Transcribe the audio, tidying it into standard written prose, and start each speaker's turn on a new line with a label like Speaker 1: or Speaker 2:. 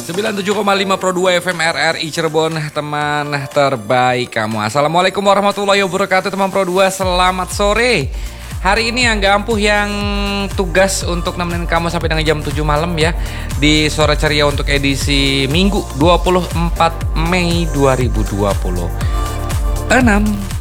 Speaker 1: 97,5 Pro 2 FM RRI Cirebon, teman terbaik kamu. Assalamualaikum warahmatullahi wabarakatuh teman Pro 2, selamat sore. Hari ini Angga Ampuh yang tugas untuk nemenin kamu sampai dengan jam 7 malam ya, di Sore Ceria untuk edisi Minggu 24 Mei 2026.